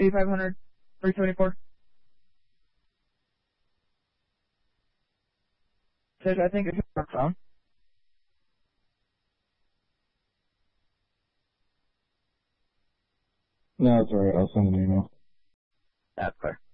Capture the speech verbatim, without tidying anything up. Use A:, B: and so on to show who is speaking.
A: eighty-five hundred, three seventy-four. Tish, I think it's your phone.
B: No, it's alright. I'll send an email.
A: That's clear.